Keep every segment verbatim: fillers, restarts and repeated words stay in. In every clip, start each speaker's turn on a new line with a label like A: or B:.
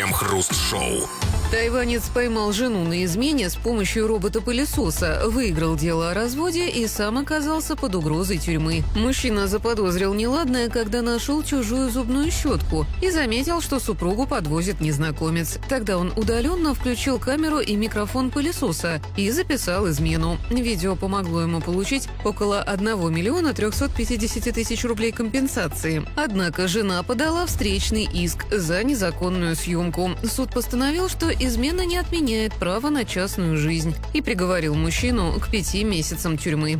A: Крем-хруст-шоу.
B: Тайванец поймал жену на измене с помощью робота-пылесоса, выиграл дело о разводе и сам оказался под угрозой тюрьмы. Мужчина заподозрил неладное, когда нашел чужую зубную щетку и заметил, что супругу подвозит незнакомец. Тогда он удаленно включил камеру и микрофон пылесоса и записал измену. Видео помогло ему получить около одного миллиона трехсот пятидесяти тысяч рублей компенсации. Однако жена подала встречный иск за незаконную съемку. Суд постановил, что измена не отменяет право на частную жизнь и приговорил мужчину к пяти месяцам тюрьмы.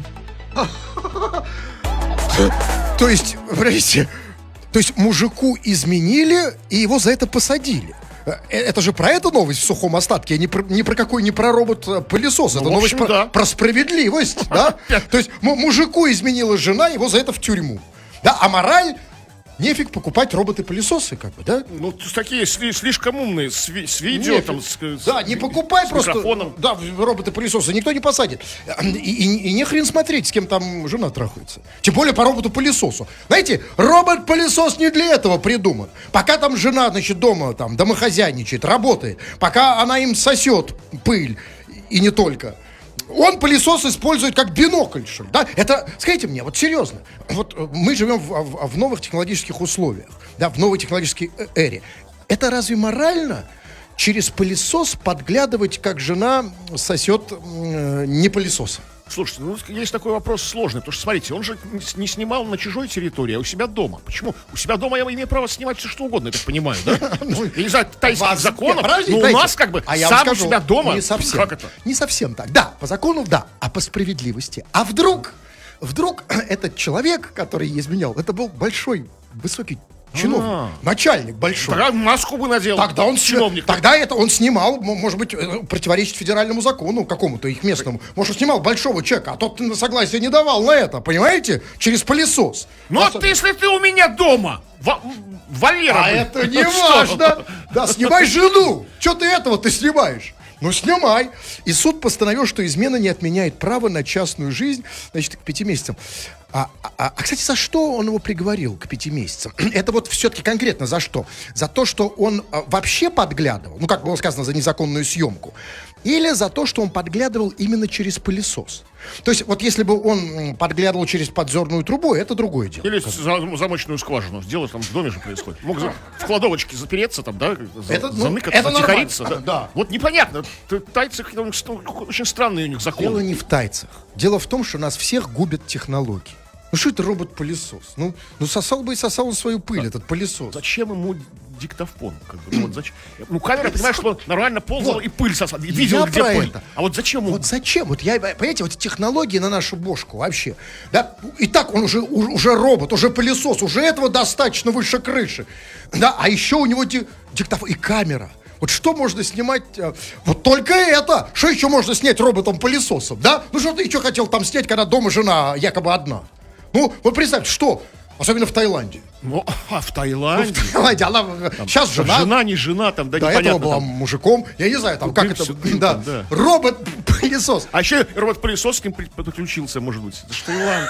C: То есть, подождите, то есть мужику изменили и его за это посадили? Это же про эту новость в сухом остатке, не про, не про какой, не про робот-пылесос. Ну, это новость общем, про, да. про справедливость, да? То есть мужику изменила жена, его за это в тюрьму. Да, а мораль... Нефиг покупать роботы-пылесосы, как бы, да?
D: Ну, такие слишком умные, с, ви- с видео,
C: Нефиг.
D: там, с,
C: да,
D: с,
C: не покупай
D: с
C: просто,
D: микрофоном.
C: да, роботы-пылесосы, никто не посадит. И, и, и не хрен смотреть, с кем там жена трахается. Тем более по роботу-пылесосу. Знаете, робот-пылесос не для этого придуман. Пока там жена, значит, дома, там, домохозяйничает, работает, пока она им сосет пыль, и не только. Он пылесос использует как бинокль, что ли, да? Это, скажите мне, вот серьезно, вот мы живем в, в, в новых технологических условиях, да, в новой технологической эре. Это разве морально через пылесос подглядывать, как жена сосет э, не пылесос?
D: Слушайте, ну есть такой вопрос сложный, потому что, смотрите, он же не снимал на чужой территории, а у себя дома. Почему? У себя дома я имею право снимать все, что угодно, я так понимаю, да? Я не знаю, тайских законов, но у нас как бы сам у себя дома.
C: Не совсем.
D: Как это?
C: Не совсем так. Да, по закону, да, а по справедливости. А вдруг, вдруг этот человек, который изменял, это был большой, высокий чиновник, А-а-а. начальник большой.
D: Тогда маску бы надел.
C: Тогда он чиновник. Тогда это он снимал, может быть, противоречит федеральному закону какому-то их местному. Может, он снимал большого человека, а тот согласия не давал на это, понимаете? Через пылесос.
D: Ну, а ты, если ты у меня дома, в- Валера.
C: А это не важно. Да, снимай жену. Че ты этого ты снимаешь? Ну, снимай. И суд постановил, что измена не отменяет право на частную жизнь, значит, к пяти месяцам. А, а, а, кстати, за что он его приговорил к пяти месяцам? Это вот все-таки конкретно за что? За то, что он а, вообще подглядывал, ну, как было сказано, за незаконную съемку, или за то, что он подглядывал именно через пылесос? То есть, вот если бы он подглядывал через подзорную трубу, это другое дело.
D: Или за, замочную скважину. Дело там в доме же происходит. Мог за, в кладовочке запереться там, да? За, это, ну, заныкаться, это затихариться. Да.
C: Да.
D: Вот непонятно. Тайцы, очень странные у них законы.
C: Дело не в тайцах. Дело в том, что нас всех губят технологии. Ну что это робот-пылесос? Ну, ну сосал бы и сосал он свою пыль, а, этот пылесос.
D: Зачем ему диктофон? Как бы, вот зачем? Ну, камера, понимаешь, что он нормально ползал вот. И пыль сосал, и видел, я где пыль. Это. А вот зачем ему?
C: Вот зачем? Вот я, понимаете, вот технологии на нашу бошку вообще. Да? И так он уже, уже робот, уже пылесос, уже этого достаточно выше крыши. Да? А еще у него ди- диктофон и камера. Вот что можно снимать? Вот только это. Что еще можно снять роботом-пылесосом, да? Ну что ты еще хотел там снять, когда дома жена якобы одна? Ну, вот представьте, что? Особенно в Таиланде.
D: Ну, а в Таиланде?
C: Ну, в Таиланде, она там, сейчас жена.
D: Жена, не жена, там, да,
C: до
D: непонятно.
C: До этого была
D: там.
C: мужиком, я не знаю, там, как это,
D: дым,
C: да.
D: Там, да.
C: Робот-пылесос.
D: А еще робот-пылесос с кем подключился, может быть. Это же Таиланд.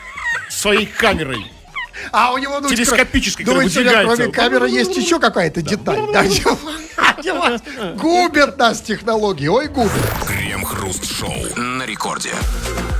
D: Своей камерой.
C: А у него, ну,
D: телескопической,
C: которая выдвигается. Кроме камеры есть еще какая-то деталь. Губят нас технологии, ой, губят.
A: Крем-хруст-шоу на рекорде.